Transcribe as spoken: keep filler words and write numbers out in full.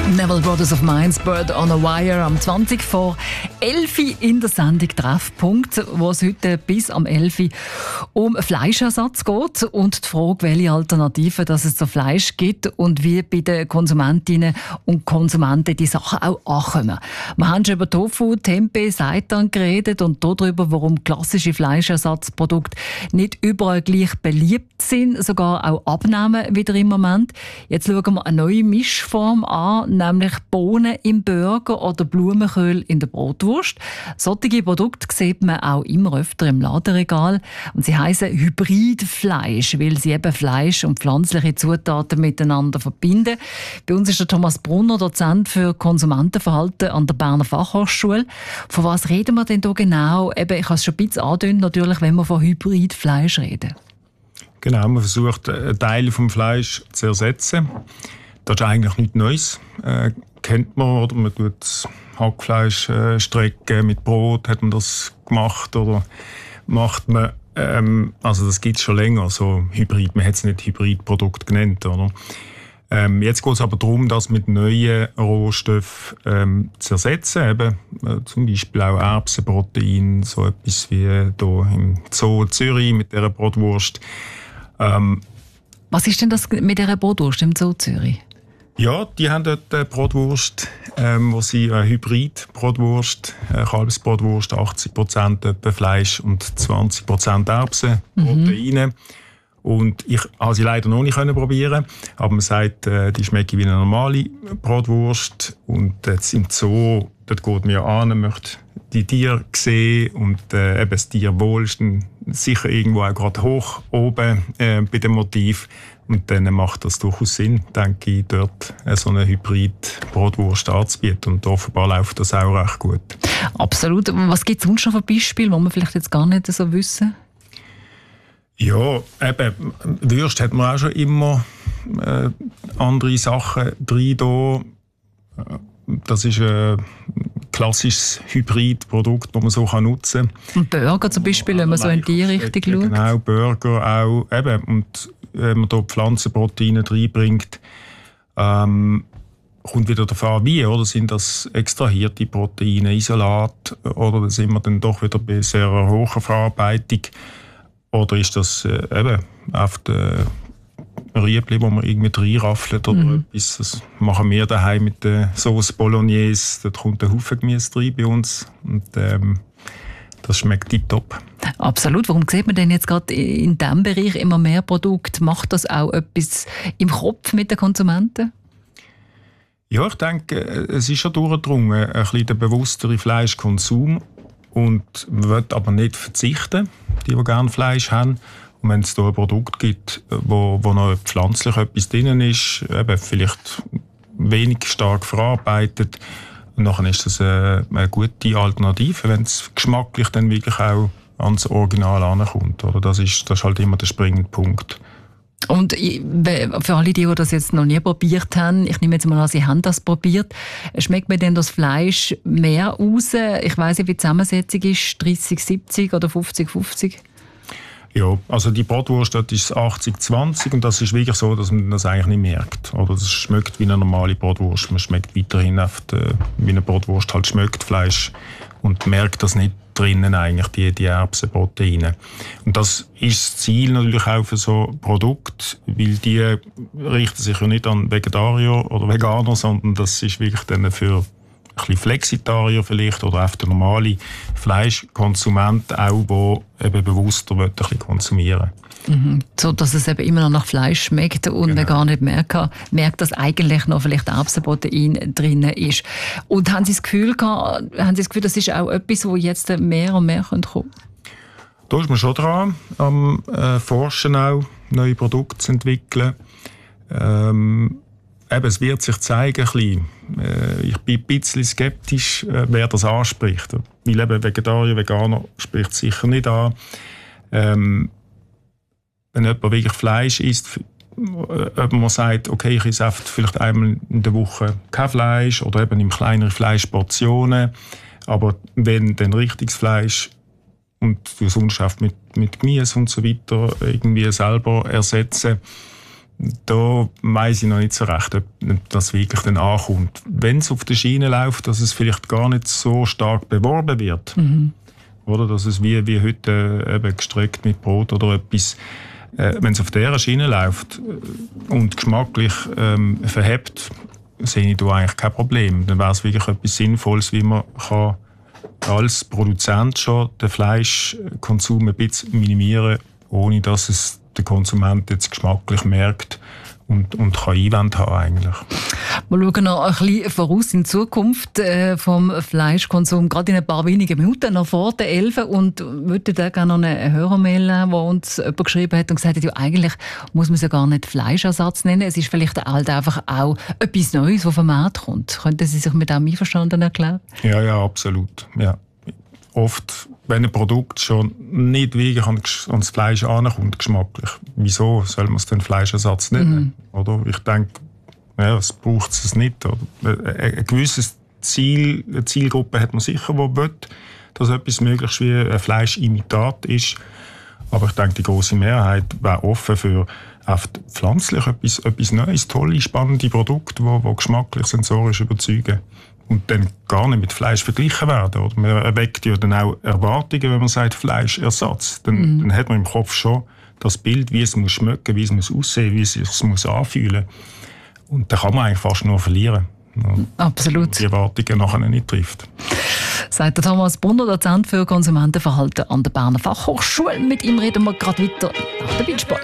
Neville Brothers of Mainz, Bird on a Wire, am zwanzig vor elf in der Sendung Treffpunkt, wo es heute bis am elf um Fleischersatz geht und die Frage, welche Alternativen dass es zu Fleisch gibt und wie bei den Konsumentinnen und Konsumenten die Sachen auch ankommen. Wir haben schon über Tofu, Tempeh, Seitan geredet und darüber, warum klassische Fleischersatzprodukte nicht überall gleich beliebt sind, sogar auch abnehmen wieder im Moment. Jetzt schauen wir eine neue Mischform an, nämlich Bohnen im Burger oder Blumenkohl in der Brotwurst. Solche Produkte sieht man auch immer öfter im Ladenregal. Und sie heissen Hybridfleisch, weil sie eben Fleisch und pflanzliche Zutaten miteinander verbinden. Bei uns ist der Thomas Brunner, Dozent für Konsumentenverhalten an der Berner Fachhochschule. Von was reden wir denn da genau? Eben, ich habe es schon ein bisschen angedeutet, natürlich, wenn wir von Hybridfleisch reden. Genau, man versucht, einen Teil vom Fleisch zu ersetzen. Das ist eigentlich nichts Neues. Äh, kennt man, oder? Man tut das Hackfleisch äh, strecken mit Brot, hat man das gemacht, oder macht man, ähm, also das gibt es schon länger, so Hybrid, man hat es nicht Hybridprodukt genannt, oder? Ähm, jetzt geht es aber darum, das mit neuen Rohstoffen ähm, zu ersetzen, eben, äh, zum Beispiel auch Erbsenprotein, so etwas wie hier im Zoo Zürich mit dieser Brotwurst. Ähm, Was ist denn das mit dieser Brotwurst im Zoo Zürich? Ja, die haben dort eine Brotwurst, ähm, wo sie eine Hybrid-Brotwurst, eine Kalbsbrotwurst, achtzig Prozent Fleisch und zwanzig Prozent Erbsenproteine. Mhm. Und ich habe sie leider noch nicht probieren, aber man sagt, äh, die schmeckt wie eine normale Brotwurst. Und jetzt im Zoo, dort geht man ja an, möchte die Tiere sehen und äh, eben das Tierwohl ist dann sicher irgendwo auch gerade hoch oben äh, bei dem Motiv. Und dann macht das durchaus Sinn, denke ich, dort so eine Hybrid-Brotwurst anzubieten. Und offenbar läuft das auch recht gut. Absolut. Was gibt es sonst noch für Beispiele, die wir vielleicht jetzt gar nicht so wissen? Ja, eben, Würste hat man auch schon immer äh, andere Sachen drin da. Das ist ein klassisches Hybridprodukt, das man so nutzen kann. Und Burger zum Beispiel, wenn man so in die Richtung schaut? Genau, Burger auch. Eben, und wenn man da Pflanzenproteine reinbringt, ähm, kommt wieder darauf an, wie, oder? Sind das extrahierte Proteine, Isolat, oder sind wir dann doch wieder bei sehr hoher Verarbeitung? Oder ist das äh, eben auf der Riebli, wo man irgendwie reinraffelt oder mhm. etwas? Das machen wir daheim mit der Sauce Bolognese. Da kommt ein Haufen Gemüse rein bei uns. Und ähm, das schmeckt tipptopp. Absolut. Warum sieht man denn jetzt gerade in diesem Bereich immer mehr Produkte? Macht das auch etwas im Kopf mit den Konsumenten? Ja, ich denke, es ist schon durchgedrungen, ein bisschen der bewusstere Fleischkonsum. Und man will aber nicht verzichten, die, die gerne Fleisch haben. Und wenn es da ein Produkt gibt, wo, wo noch pflanzlich etwas drin ist, eben vielleicht wenig stark verarbeitet, und dann ist das eine, eine gute Alternative, wenn es geschmacklich dann wirklich auch ans Original ankommt. Oder? Das ist, das ist halt immer der springende Punkt. Und für alle, die, die das jetzt noch nie probiert haben, ich nehme jetzt mal an, Sie haben das probiert, schmeckt mir denn das Fleisch mehr raus? Ich weiss nicht, wie die Zusammensetzung ist, dreißig siebzig oder fünfzig fünfzig? Ja, also die Brotwurst dort ist achtzig zwanzig und das ist wirklich so, dass man das eigentlich nicht merkt. Oder es schmeckt wie eine normale Brotwurst. Man schmeckt weiterhin auf die, wie eine Brotwurst halt schmeckt, Fleisch, und merkt das nicht drinnen eigentlich, die, die Erbsenproteine. Und das ist das Ziel natürlich auch für so Produkte, weil die richten sich ja nicht an Vegetarier oder Veganer, sondern das ist wirklich dann für ein bisschen Flexitarier vielleicht oder auch der normale Fleischkonsument auch, der eben bewusster will, ein bisschen konsumieren. Mhm. So, dass es eben immer noch nach Fleisch schmeckt und genau. man gar nicht merkt, merkt, dass eigentlich noch vielleicht Erbsenprotein drin ist. Und haben Sie das Gefühl gehabt, haben Sie das Gefühl, das ist auch etwas, wo jetzt mehr und mehr kommen könnte? Da ist man schon dran, am äh, Forschen auch, neue Produkte zu entwickeln. Ähm, eben, es wird sich zeigen, ein bisschen. Äh, ich bin ein bisschen skeptisch, äh, wer das anspricht. Weil eben Vegetarier, Veganer spricht sicher nicht an. Ähm, wenn jemand wirklich Fleisch isst, ob man sagt, okay, ich esse vielleicht einmal in der Woche kein Fleisch oder eben in kleineren Fleischportionen, aber wenn dann richtiges Fleisch und du sonst mit, mit Gemüse und so weiter irgendwie selber ersetzen, Da weiss ich noch nicht so recht, ob das wirklich dann ankommt. Wenn es auf der Schiene läuft, dass es vielleicht gar nicht so stark beworben wird. Mhm. Oder dass es wie, wie heute äh, eben gestreckt mit Brot oder etwas, äh, wenn es auf dieser Schiene läuft und geschmacklich ähm, verhebt, sehe ich da eigentlich kein Problem. Dann wäre es wirklich etwas Sinnvolles, wie man kann als Produzent schon den Fleischkonsum ein bisschen minimieren kann, ohne dass es der Konsument jetzt geschmacklich merkt und, und kann Einwände haben eigentlich. Wir schauen noch ein bisschen voraus in die Zukunft äh, vom Fleischkonsum, gerade in ein paar wenigen Minuten, noch vor der elf. Und würde da gerne noch eine Hörermail nehmen, wo uns jemand geschrieben hat und gesagt hat, ja, eigentlich muss man es ja gar nicht Fleischersatz nennen. Es ist vielleicht halt einfach auch etwas Neues, das vom Markt kommt. Könnten Sie sich mit dem einverstanden erklären? Ja, ja, absolut. Ja. Oft, wenn ein Produkt schon nicht wirklich ans Fleisch ankommt, geschmacklich, wieso soll man es den Fleischersatz nennen? Mhm. Oder? Ich denke, ja, es braucht es nicht. Oder? Ein gewisses Ziel, eine Zielgruppe hat man sicher, die will, dass etwas möglichst wie ein Fleischimitat ist. Aber ich denke, die grosse Mehrheit wäre offen für oft pflanzlich etwas, etwas Neues, tolle, spannende Produkte, die, die geschmacklich, sensorisch überzeugen. Und dann gar nicht mit Fleisch verglichen werden. Oder? Man erweckt ja dann auch Erwartungen, wenn man sagt Fleischersatz. Dann, mm. dann hat man im Kopf schon das Bild, wie es muss schmecken, wie es muss aussehen, wie es sich muss anfühlen. Und da kann man eigentlich fast nur verlieren. Absolut. Die Erwartungen nachher nicht trifft. Sagt der Thomas Brunner, Dozent für Konsumentenverhalten an der Berner Fachhochschule. Mit ihm reden wir gerade weiter nach der Beachball.